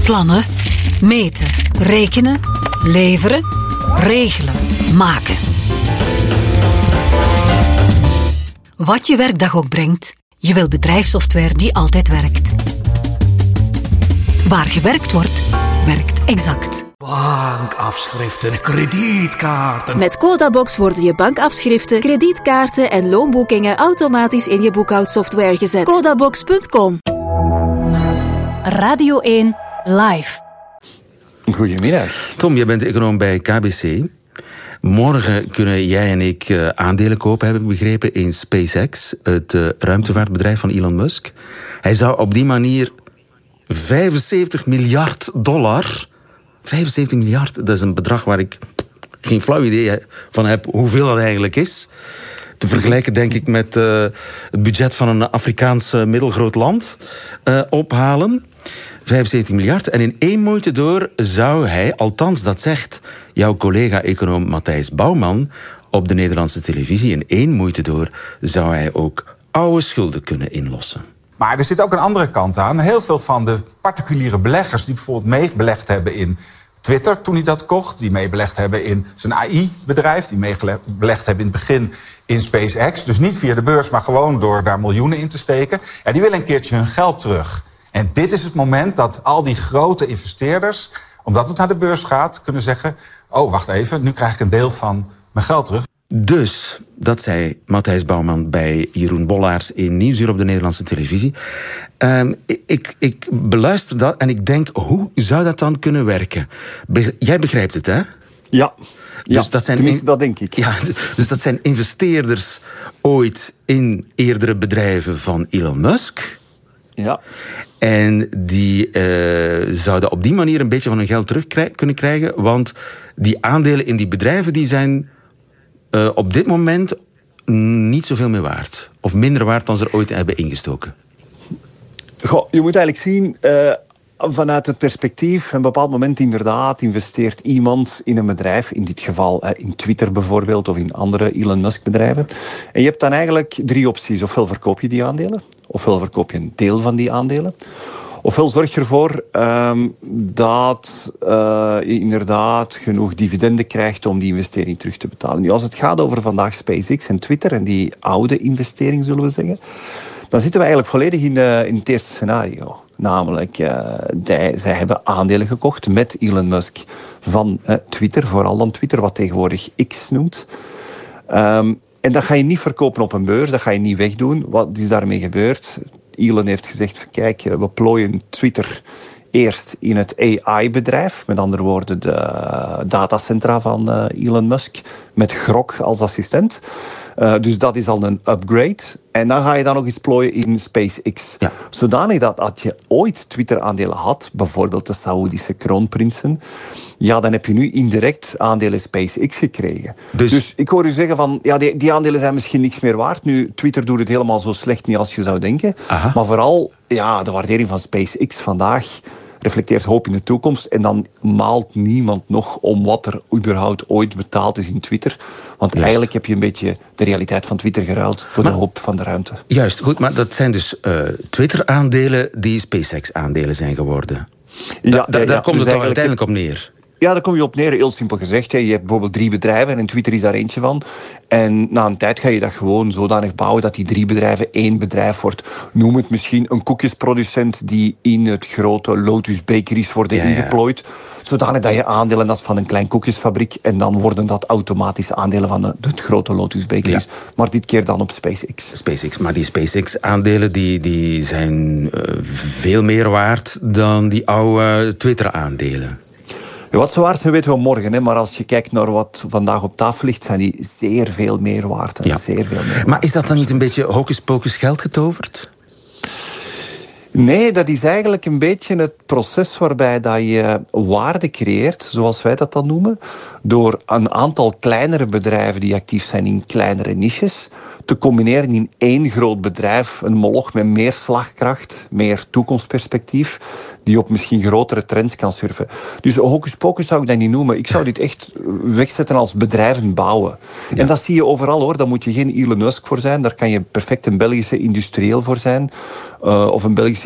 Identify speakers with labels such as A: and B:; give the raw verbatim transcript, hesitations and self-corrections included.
A: Plannen, meten, rekenen, leveren, regelen, maken. Wat je werkdag ook brengt, je wil bedrijfssoftware die altijd werkt. Waar gewerkt wordt, werkt Exact.
B: Bankafschriften, kredietkaarten.
C: Met Codabox worden je bankafschriften, kredietkaarten en loonboekingen automatisch in je boekhoudsoftware gezet. Codabox punt com.
A: Radio één Live.
D: Goedemiddag.
E: Tom, jij bent econoom bij K B C. Morgen kunnen jij en ik uh, aandelen kopen, heb ik begrepen, in SpaceX, het uh, ruimtevaartbedrijf van Elon Musk. Hij zou op die manier vijfenzeventig miljard dollar... vijfenzeventig miljard, dat is een bedrag waar ik geen flauw idee van heb hoeveel dat eigenlijk is. Te vergelijken, denk ik, met uh, het budget van een Afrikaans uh, middelgroot land uh, ophalen. vijfenzeventig miljard. En in één moeite door zou hij, althans dat zegt jouw collega-econoom Matthijs Bouwman op de Nederlandse televisie, in één moeite door zou hij ook oude schulden kunnen inlossen.
F: Maar er zit ook een andere kant aan. Heel veel van de particuliere beleggers die bijvoorbeeld meebelegd hebben in Twitter toen hij dat kocht, die meebelegd hebben in zijn A I-bedrijf, die meebelegd hebben in het begin in SpaceX, dus niet via de beurs, maar gewoon door daar miljoenen in te steken, ja, die willen een keertje hun geld terug. En dit is het moment dat al die grote investeerders, omdat het naar de beurs gaat, kunnen zeggen, oh, wacht even, nu krijg ik een deel van mijn geld terug.
E: Dus, dat zei Matthijs Bouwman bij Jeroen Bollaars in Nieuwsuur op de Nederlandse televisie. Um, ik, ik beluister dat en ik denk, hoe zou dat dan kunnen werken? Be- jij begrijpt het, hè?
D: Ja,
E: dus
D: ja
E: dat zijn
D: tenminste,
E: in-
D: dat denk ik.
E: Ja, dus dat zijn investeerders ooit in eerdere bedrijven van Elon Musk.
D: Ja.
E: En die uh, zouden op die manier een beetje van hun geld terug krij- kunnen krijgen. Want die aandelen in die bedrijven die zijn uh, op dit moment niet zoveel meer waard. Of minder waard dan ze er ooit hebben ingestoken.
D: Goh, je moet eigenlijk zien, uh, vanuit het perspectief, op een bepaald moment inderdaad investeert iemand in een bedrijf, in dit geval uh, in Twitter bijvoorbeeld, of in andere Elon Musk bedrijven. En je hebt dan eigenlijk drie opties. Ofwel verkoop je die aandelen, ofwel verkoop je een deel van die aandelen, ofwel zorg je ervoor um, dat uh, je inderdaad genoeg dividenden krijgt om die investering terug te betalen. Nu, als het gaat over vandaag SpaceX en Twitter en die oude investering, zullen we zeggen, dan zitten we eigenlijk volledig in, de, in het eerste scenario. Namelijk, uh, die, zij hebben aandelen gekocht met Elon Musk van uh, Twitter, vooral dan Twitter, wat tegenwoordig X noemt. Um, en dat ga je niet verkopen op een beurs, dat ga je niet wegdoen. Wat is daarmee gebeurd? Elon heeft gezegd, kijk, we plooien Twitter eerst in het A I-bedrijf, met andere woorden de datacentra van uh, Elon Musk, met Grok als assistent. Uh, dus dat is al een upgrade. En dan ga je dan nog eens plooien in SpaceX.
E: Ja.
D: Zodanig dat als je ooit Twitter-aandelen had, bijvoorbeeld de Saoedische kroonprinsen, ja, dan heb je nu indirect aandelen SpaceX gekregen.
E: Dus,
D: dus ik hoor u zeggen van, ja, die, die aandelen zijn misschien niks meer waard. Nu, Twitter doet het helemaal zo slecht niet als je zou denken.
E: Aha.
D: Maar vooral, ja, de waardering van SpaceX vandaag reflecteert hoop in de toekomst. En dan maalt niemand nog om wat er überhaupt ooit betaald is in Twitter. Want
E: Juist.
D: eigenlijk heb je een beetje de realiteit van Twitter geruild voor
E: maar,
D: de hoop van de ruimte.
E: Juist, goed, maar dat zijn dus uh, Twitter-aandelen die SpaceX-aandelen zijn geworden.
D: Ja,
E: da, da,
D: ja,
E: daar
D: ja.
E: komt
D: Dus
E: het toch
D: eigenlijk
E: uiteindelijk op neer.
D: Ja, daar kom je op neer, heel simpel gezegd. Je hebt bijvoorbeeld drie bedrijven en Twitter is daar eentje van. En na een tijd ga je dat gewoon zodanig bouwen dat die drie bedrijven één bedrijf wordt. Noem het misschien een koekjesproducent die in het grote Lotus Bakeries worden
E: ja, ja.
D: ingeplooid. Zodanig dat je aandelen had van een klein koekjesfabriek en dan worden dat automatisch aandelen van het grote Lotus Bakeries. Ja. Maar dit keer dan op SpaceX.
E: SpaceX, maar die SpaceX-aandelen die, die zijn uh, veel meer waard dan die oude Twitter-aandelen.
D: Wat ze waard zijn weten we morgen, hè? Maar als je kijkt naar wat vandaag op tafel ligt, zijn die zeer veel meer waard.
E: Ja.
D: Zeer veel meer
E: maar is dat dan niet een beetje hocus-pocus geld getoverd?
D: Nee, dat is eigenlijk een beetje het proces waarbij dat je waarde creëert, zoals wij dat dan noemen, door een aantal kleinere bedrijven die actief zijn in kleinere niches te combineren in één groot bedrijf, een moloch met meer slagkracht, meer toekomstperspectief, die op misschien grotere trends kan surfen. Dus hocus pocus zou ik dat niet noemen. Ik zou dit echt wegzetten als bedrijven bouwen. Ja. En dat zie je overal, hoor. Daar moet je geen Elon Musk voor zijn. Daar kan je perfect een Belgische industrieel voor zijn. Uh, of een Belgische